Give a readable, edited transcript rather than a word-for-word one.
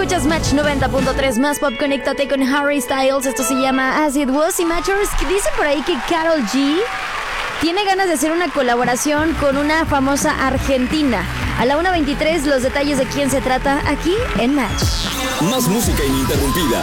Escuchas Match 90.3 más pop. Conéctate con Harry Styles. Esto se llama As It Was. Y Matchers, dicen por ahí que Karol G tiene ganas de hacer una colaboración con una famosa argentina. A la 1:23, los detalles de quién se trata aquí en Match. Más música ininterrumpida.